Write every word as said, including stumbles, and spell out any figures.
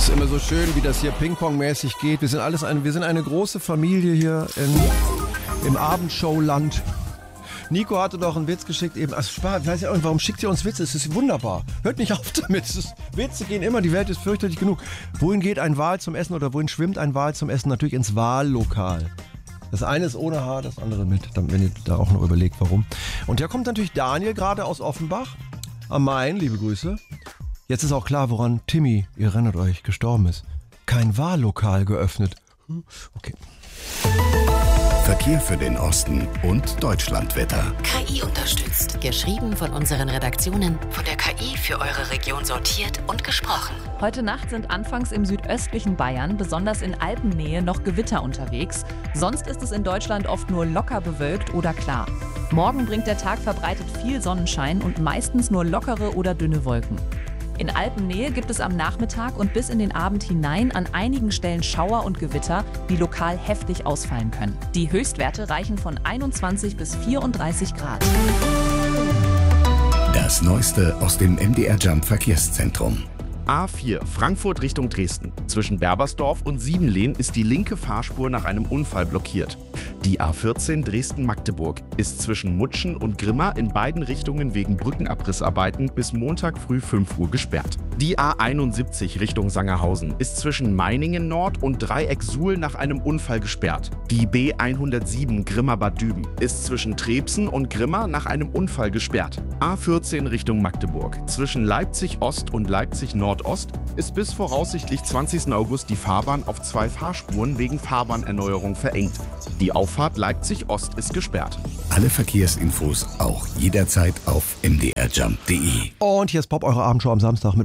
Es ist immer so schön, wie das hier Ping-Pong-mäßig geht. Wir sind alles eine, wir sind eine große Familie hier in, im Abendshowland. Nico hatte doch einen Witz geschickt eben. Also, ich weiß ja auch, warum schickt ihr uns Witze? Es ist wunderbar. Hört nicht auf damit. Es ist, Witze gehen immer, die Welt ist fürchterlich genug. Wohin geht ein Wal zum Essen oder wohin schwimmt ein Wal zum Essen? Natürlich ins Wallokal. Das eine ist ohne Haar, das andere mit, wenn ihr da auch noch überlegt, warum. Und da kommt natürlich Daniel gerade aus Offenbach am Main, liebe Grüße. Jetzt ist auch klar, woran Timmy, ihr erinnert euch, gestorben ist. Kein Wahllokal geöffnet. Okay. Verkehr für den Osten und Deutschlandwetter. K I unterstützt. Geschrieben von unseren Redaktionen, von der K I für eure Region sortiert und gesprochen. Heute Nacht sind anfangs im südöstlichen Bayern, besonders in Alpennähe, noch Gewitter unterwegs. Sonst ist es in Deutschland oft nur locker bewölkt oder klar. Morgen bringt der Tag verbreitet viel Sonnenschein und meistens nur lockere oder dünne Wolken. In Alpennähe gibt es am Nachmittag und bis in den Abend hinein an einigen Stellen Schauer und Gewitter, die lokal heftig ausfallen können. Die Höchstwerte reichen von einundzwanzig bis vierunddreißig Grad. Das Neueste aus dem M D R Jump Verkehrszentrum. A vier, Frankfurt Richtung Dresden. Zwischen Berbersdorf und Siebenlehn ist die linke Fahrspur nach einem Unfall blockiert. Die A vierzehn Dresden-Magdeburg ist zwischen Mutschen und Grimma in beiden Richtungen wegen Brückenabrissarbeiten bis Montag früh fünf Uhr gesperrt. Die A einundsiebzig Richtung Sangerhausen ist zwischen Meiningen Nord und Dreieck Suhl nach einem Unfall gesperrt. Die B hundertsieben Grimma-Bad Düben ist zwischen Trebsen und Grimma nach einem Unfall gesperrt. A vierzehn Richtung Magdeburg zwischen Leipzig Ost und Leipzig Nordost ist bis voraussichtlich zwanzigsten August die Fahrbahn auf zwei Fahrspuren wegen Fahrbahnerneuerung verengt. Die Auffahrt Leipzig Ost ist gesperrt. Alle Verkehrsinfos auch jederzeit auf m d r jump punkt d e. Und hier ist Pop, eure Abendshow am Samstag mit